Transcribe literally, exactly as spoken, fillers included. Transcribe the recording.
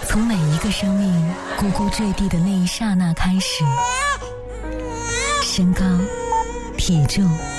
从每一个生命呱呱坠地的那一刹那开始，身高、体重、